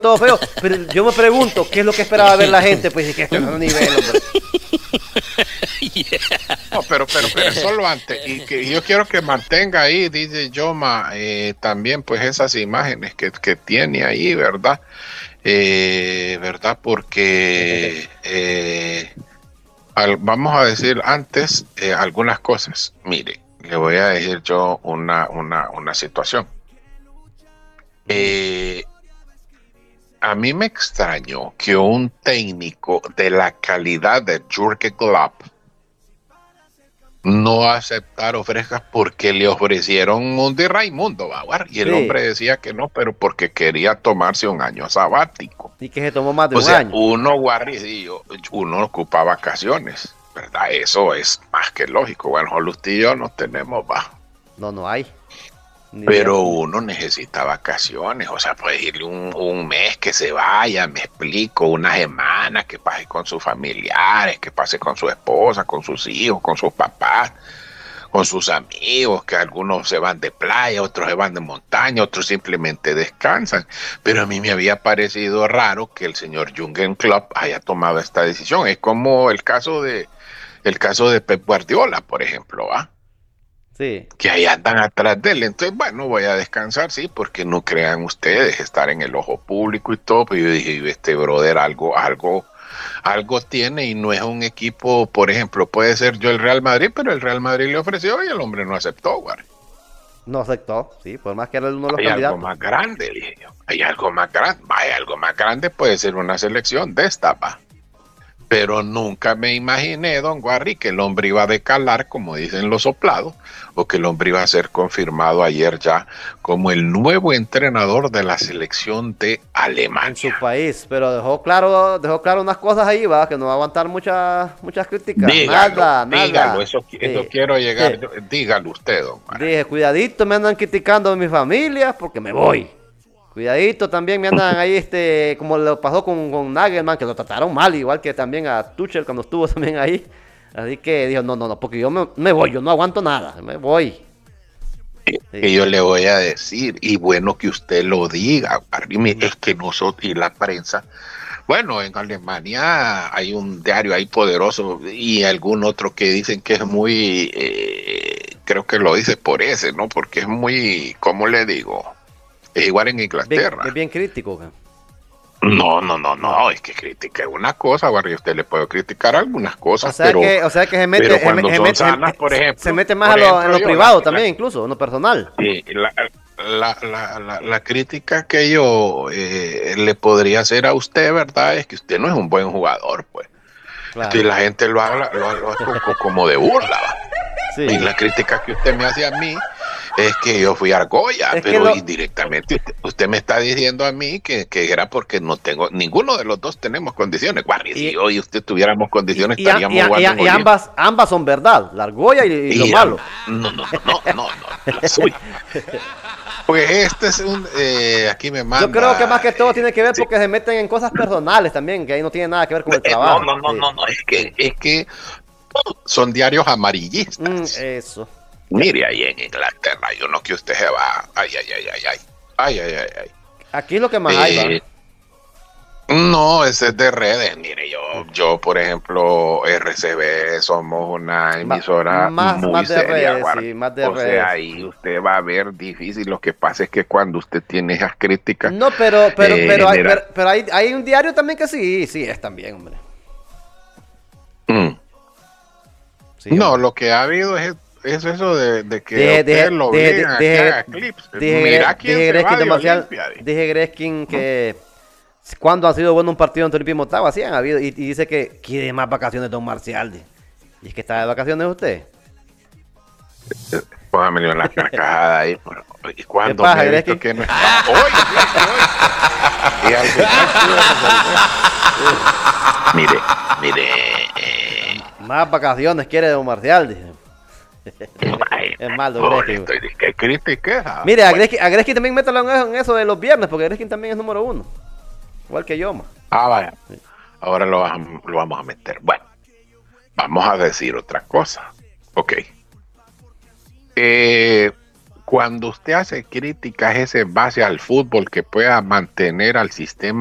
todo feo. Pero yo me pregunto, ¿qué es lo que esperaba ver la gente? Pues es que esto no es un nivel, hombre. No, pero solo antes, y yo quiero que mantenga ahí, DJ Yoma, también pues esas imágenes que tiene ahí, ¿verdad? ¿Verdad? Porque vamos a decir antes algunas cosas. Mire, le voy a decir yo una situación. A mí me extrañó que un técnico de la calidad de Jürgen Klopp no aceptar ofertas porque le ofrecieron un de Raimundo Bauer y el Sí, hombre decía que no, pero porque quería tomarse un año sabático. y que se tomó más de O un sea, año. uno, guarridillo, uno ocupa vacaciones, ¿verdad? Eso es más que lógico. Bueno, usted y yo no tenemos, va. No, no hay. Ni de, Pero uno necesita vacaciones, o sea, puede irle un mes que se vaya, me explico, una semana que pase con sus familiares, que pase con su esposa, con sus hijos, con sus papás, con sus amigos, que algunos se van de playa, otros se van de montaña, otros simplemente descansan. Pero a mí me había parecido raro que el señor Jürgen Klopp haya tomado esta decisión. Es como el caso de Pep Guardiola, por ejemplo, ¿va? sí. Que ahí andan atrás de él. Entonces, bueno, voy a descansar, sí, porque no crean ustedes estar en el ojo público y todo. Pero yo dije, este brother algo tiene y no es un equipo, por ejemplo, puede ser yo el Real Madrid, pero el Real Madrid le ofreció y el hombre no aceptó, güey. No aceptó, sí, por más que era uno de los Hay algo candidatos. más grande, dije yo. Hay algo más grande. Vaya, algo más grande puede ser una selección de esta, va. Pero nunca me imaginé, don Guarri, que el hombre iba a decalar, como dicen los soplados, o que el hombre iba a ser confirmado ayer ya como el nuevo entrenador de la selección de En su Alemania. país, pero dejó claro unas cosas ahí, va, que no va a aguantar muchas críticas. Dígalo, Nada. eso Sí. quiero llegar. Dígalo usted, don Guarri. Dije, cuidadito, me andan criticando mi familia porque me voy. Cuidadito, también me andan ahí, como lo pasó con Nagelman, que lo trataron mal, igual que también a Tuchel cuando estuvo también ahí. Así que dijo, no, porque yo me voy, yo no aguanto nada, me voy. Que Sí. yo le voy a decir, y bueno que usted lo diga, Guarri, es que nosotros y la prensa. Bueno, en Alemania hay un diario ahí poderoso y algún otro que dicen que es muy, creo que lo dice por ese, ¿no? Porque es muy, ¿cómo le digo? Es igual en Es Inglaterra. bien crítico. ¿Qué? No. No, es que critica una cosa, Barry, usted le puede criticar algunas O cosas, sea que pero cuando son sanas, por se ejemplo, mete más en lo yo, privado también, incluso, en lo personal. sí, la crítica que yo le podría hacer a usted, ¿verdad? Es que usted no es un buen jugador, pues. Claro. Entonces la gente lo habla, como de burla, ¿va? Y Sí. la crítica que usted me hace a mí es que yo fui argolla, Es que pero lo, indirectamente usted me está diciendo a mí que era porque no tengo, ninguno de los dos tenemos condiciones. Guardi, si y, yo y usted tuviéramos condiciones, y, a- y, estaríamos a- y jugando a- en y Olimpia. ambas son verdad, la argolla y lo Y malo. no, la suya. Pues este es aquí me Yo creo que más manda, que todo tiene que ver sí. porque se meten en cosas personales también, que ahí no tiene nada que ver con el No, trabajo. no, no, Sí. no, no, es que son diarios amarillistas. Eso. Ya. Mire ahí en Inglaterra, yo no que usted se va. Ay, ay, ay, ay, ay. Ay, ay, ay, ay. Aquí es lo que más hay, va. Eh, no, ese es de redes. Mire, yo, por ejemplo, RCB somos una emisora muy Más de seria, redes, guarda. sí, más de O sea, redes. ahí usted va a ver difícil. Lo que pasa es que cuando usted tiene esas críticas, No, genera. pero hay un diario también que sí es también, hombre. Mm. Sí, No, hombre. lo que ha habido es eso de que a Dije, usted dije, lo dije, obligan a que dije, haga clips. dije, Mira quién dije se Greskin va de demasiado, Olimpia. dije Greskin que cuando ha sido bueno un partido entre Olimpia y Motagua, sí han habido, y dice que quiere más vacaciones Don Marcial. Y es que está de vacaciones usted. Póngame en la carcajada ahí. ¿Y cuándo pasa, me he visto Greskin? que no está? Hoy, hoy. Y al final mire, Más vacaciones quiere Don Marcial. Dije. Es malo, Greskin. estoy que critiqué. Mire, a Greskin también mételo en eso de los viernes, porque Greskin también es número uno. Igual que yo, ma. Vaya. Ahora lo vamos a meter. Bueno, vamos a decir otra cosa. Ok. Cuando usted hace críticas es en base al fútbol que pueda mantener al sistema